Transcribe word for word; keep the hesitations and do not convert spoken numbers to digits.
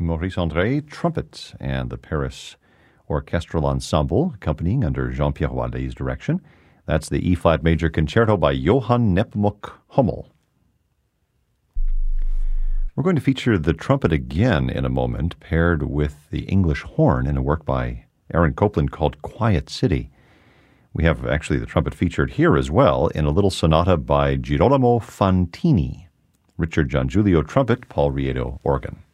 Maurice André, trumpet, and the Paris Orchestral Ensemble, accompanying under Jean-Pierre Wallet's direction. That's the E-flat major concerto by Johann Nepomuk Hummel. We're going to feature the trumpet again in a moment, paired with the English horn in a work by Aaron Copland called Quiet City. We have actually the trumpet featured here as well in a little sonata by Girolamo Fantini. Richard Giangiulio, trumpet, Paul Riedo, organ.